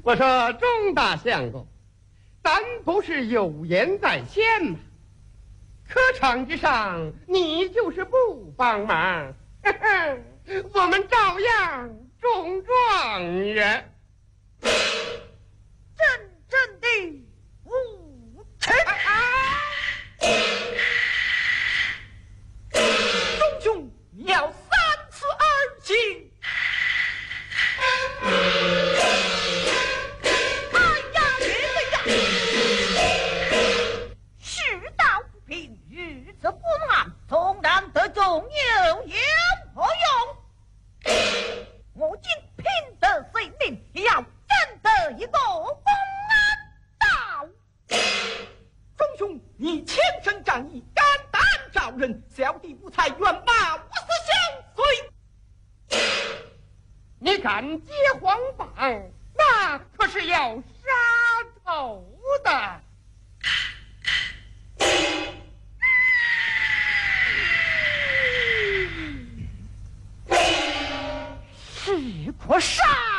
我说钟大相公，咱不是有言在先吗？科场之上，你就是不帮忙，我们照样中状元。 真正的无耻！钟兄，你要三思而行。哎呀，岳飞呀！世道不平，日子不安，纵然得中有何用？我今拼得性命，也要争得一个公安道。钟兄，你亲身战役，肝胆照人，小弟不才，愿骂无私相随。 你敢接皇榜，那可是要杀头的。 是可杀！